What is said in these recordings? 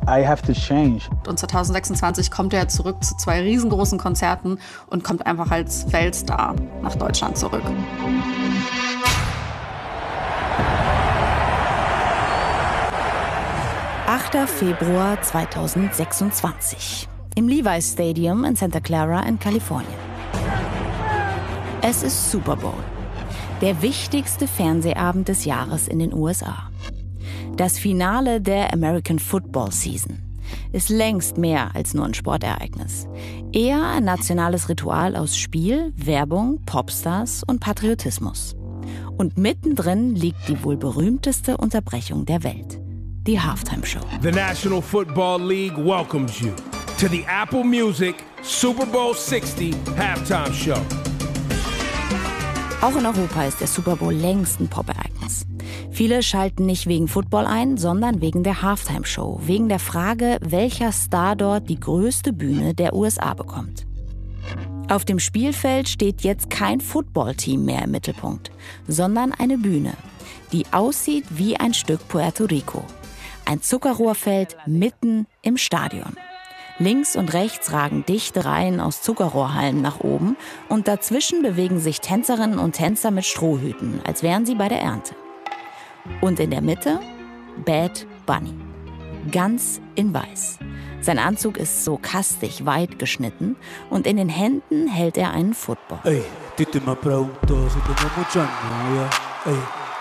I have to change. Und 2026 kommt er zurück zu 2 riesengroßen Konzerten und kommt einfach als Weltstar nach Deutschland zurück. »8. Februar 2026. Im Levi's Stadium in Santa Clara in Kalifornien. Es ist Super Bowl. Der wichtigste Fernsehabend des Jahres in den USA. Das Finale der American Football Season ist längst mehr als nur ein Sportereignis. Eher ein nationales Ritual aus Spiel, Werbung, Popstars und Patriotismus. Und mittendrin liegt die wohl berühmteste Unterbrechung der Welt. Die Halftime Show. The National Football League welcomes you to the Apple Music Super Bowl 60 Halftime Show. Auch in Europa ist der Super Bowl längst ein Pop-Ereignis. Viele schalten nicht wegen Football ein, sondern wegen der Halftime Show, wegen der Frage, welcher Star dort die größte Bühne der USA bekommt. Auf dem Spielfeld steht jetzt kein Football-Team mehr im Mittelpunkt, sondern eine Bühne, die aussieht wie ein Stück Puerto Rico. Ein Zuckerrohrfeld mitten im Stadion. Links und rechts ragen dichte Reihen aus Zuckerrohrhalmen nach oben und dazwischen bewegen sich Tänzerinnen und Tänzer mit Strohhüten, als wären sie bei der Ernte. Und in der Mitte Bad Bunny. Ganz in weiß. Sein Anzug ist so kastig weit geschnitten und in den Händen hält er einen Football. Ey, dite me pregunto si tengo mucha novia. Ey.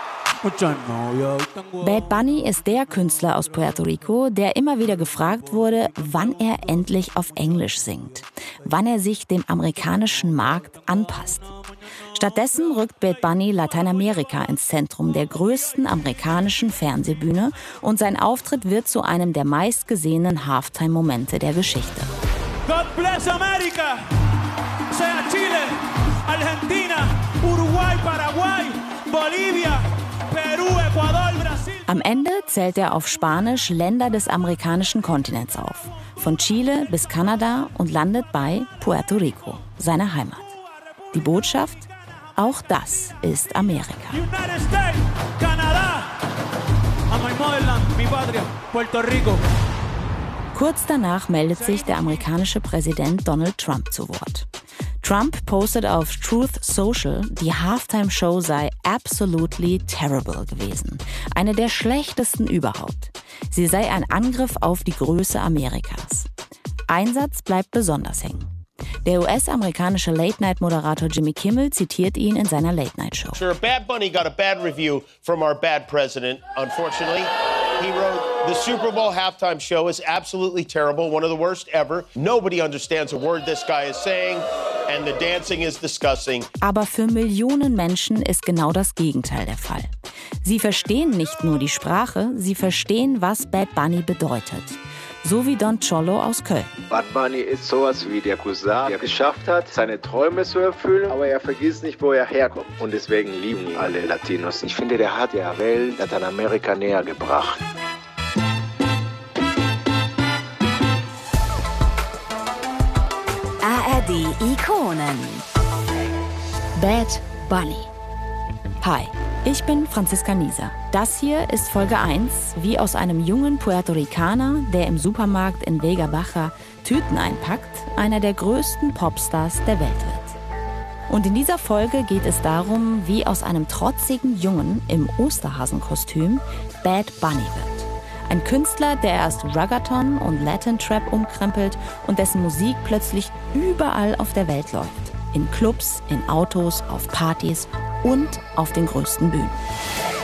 Bad Bunny ist der Künstler aus Puerto Rico, der immer wieder gefragt wurde, wann er endlich auf Englisch singt, wann er sich dem amerikanischen Markt anpasst. Stattdessen rückt Bad Bunny Lateinamerika ins Zentrum der größten amerikanischen Fernsehbühne und sein Auftritt wird zu einem der meistgesehenen Halftime-Momente der Geschichte. God bless America! Sea Chile, Argentina, Uruguay, Paraguay, Bolivia, Peru, Ecuador, Brasil. Am Ende zählt er auf Spanisch Länder des amerikanischen Kontinents auf. Von Chile bis Kanada und landet bei Puerto Rico, seiner Heimat. Die Botschaft? Auch das ist Amerika. United States, Canada, and my motherland, mi patria, Puerto Rico. Kurz danach meldet sich der amerikanische Präsident Donald Trump zu Wort. Trump postet auf Truth Social, die Halftime-Show sei absolutely terrible gewesen. Eine der schlechtesten überhaupt. Sie sei ein Angriff auf die Größe Amerikas. Ein Satz bleibt besonders hängen. Der US-amerikanische Late-Night-Moderator Jimmy Kimmel zitiert ihn in seiner Late-Night-Show. Sure, Bad Bunny got a bad review from our bad president, unfortunately. He wrote, "The Super Bowl halftime show is absolutely terrible, one of the worst ever. Nobody understands a word this guy is saying, and the dancing is disgusting." Aber für Millionen Menschen ist genau das Gegenteil der Fall. Sie verstehen nicht nur die Sprache, sie verstehen, was Bad Bunny bedeutet. So wie Don Cholo aus Köln. Bad Bunny ist sowas wie der Cousin, der geschafft hat, seine Träume zu erfüllen, aber er vergisst nicht, wo er herkommt. Und deswegen lieben ihn alle Latinos. Ich finde, der hat der Welt Lateinamerika näher gebracht. ARD Ikonen. Bad Bunny. Hi, ich bin Franziska Nieser. Das hier ist Folge 1, wie aus einem jungen Puerto Ricaner, der im Supermarkt in Vega Baja Tüten einpackt, einer der größten Popstars der Welt wird. Und in dieser Folge geht es darum, wie aus einem trotzigen Jungen im Osterhasenkostüm Bad Bunny wird. Ein Künstler, der erst Reggaeton und Latin Trap umkrempelt und dessen Musik plötzlich überall auf der Welt läuft. In Clubs, in Autos, auf Partys und auf den größten Bühnen.